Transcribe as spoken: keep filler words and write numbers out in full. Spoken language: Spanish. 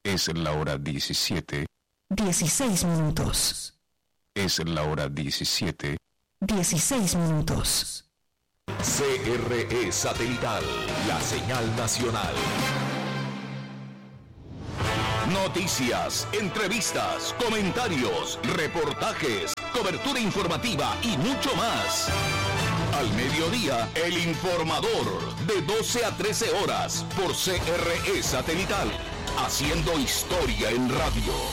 Es la hora diecisiete. dieciséis minutos. Es la hora diecisiete. dieciséis minutos. C R E Satelital, la señal nacional. Noticias, entrevistas, comentarios, reportajes, cobertura informativa y mucho más. Al mediodía, El Informador, de doce a trece horas, por C R E Satelital, haciendo historia en radio.